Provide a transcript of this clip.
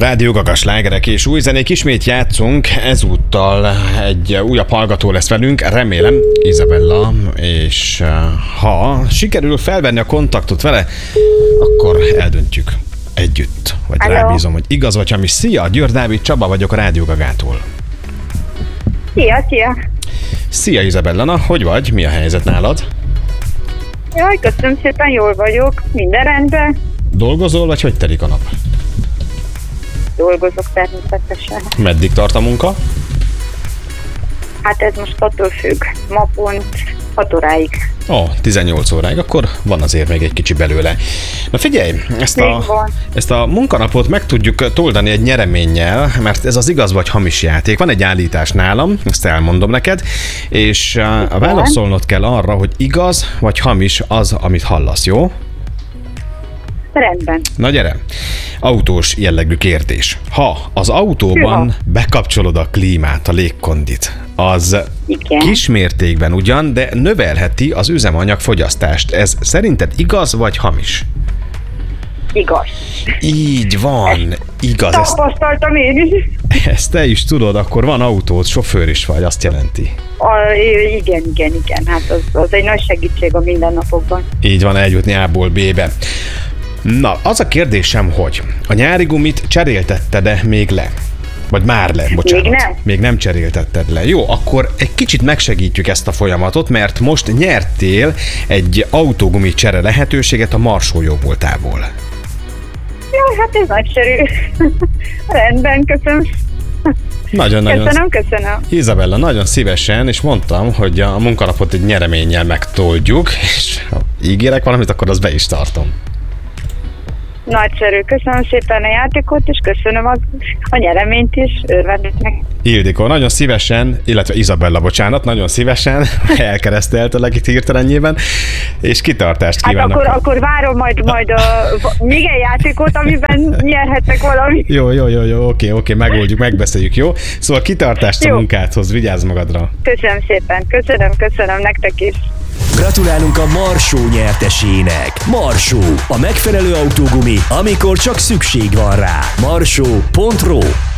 Rádió Gaga slágerek és új zenék, ismét játszunk, ezúttal egy újabb hallgató lesz velünk, remélem Izabella, és ha sikerül felvenni a kontaktot vele, akkor eldöntjük együtt, vagy rábízom, hogy igaz vagy hamis. Szia, Győr Dávid Csaba vagyok a Rádió Gagától. Szia! Szia Izabella, na, hogy vagy? Mi a helyzet nálad? Jaj, köszönöm szépen, jól vagyok, minden rendben. Dolgozol, vagy hogy telik a nap? Dolgozok természetesen. Meddig tart a munka? Hát ez most attól függ, ma pont 6 óráig. 18 óráig, akkor van azért még egy kicsi belőle. Na figyelj, ezt a munkanapot meg tudjuk toldani egy nyereménnyel, mert ez az igaz vagy hamis játék. Van egy állítás nálam, ezt elmondom neked, és válaszolnod kell arra, hogy igaz vagy hamis az, amit hallasz, jó? Rendben. Na gyere! Autós jellegű kérdés. Ha az autóban bekapcsolod a klímát, a légkondit, az kismértékben ugyan, de növelheti az üzemanyag fogyasztást. Ez szerinted igaz vagy hamis? Igaz. Így van, igaz. Tapasztaltam én is. Ezt te is tudod, akkor van autód, sofőr is vagy, azt jelenti. Igen. Hát az egy nagy segítség a mindennapokban. Így van, eljutni A-ból B-be. Na, az a kérdésem, hogy a nyári gumit cseréltetted-e még le? Vagy már le, bocsánat. Még nem. Még nem cseréltetted le. Jó, akkor egy kicsit megsegítjük ezt a folyamatot, mert most nyertél egy autógumi csere lehetőséget a Marsó jóvoltából. Jaj, hát ez nagyszerű. Rendben, köszönöm. Nagyon-nagyon. Köszönöm. Izabella, nagyon szívesen, és mondtam, hogy a munkanapot egy nyereménnyel megtoldjuk, és ha ígérek valamit, akkor azt be is tartom. Nagyszerű, köszönöm szépen a játékot, és köszönöm a nyereményt is, örvendetnek. Ildikó, nagyon szívesen, illetve Izabella, bocsánat, nagyon szívesen elkereszteltelek itt hirtelenjében, és kitartást kívánok. Hát akkor várom majd még egy játékot, amiben nyerhetek valamit. Jó, oké, megoldjuk, megbeszéljük, jó? Szóval kitartást a munkádhoz, vigyázz magadra. Köszönöm szépen, köszönöm nektek is. Gratulálunk a Marsó nyertesének! Marsó, a megfelelő autógumi, amikor csak szükség van rá. Marsó.ro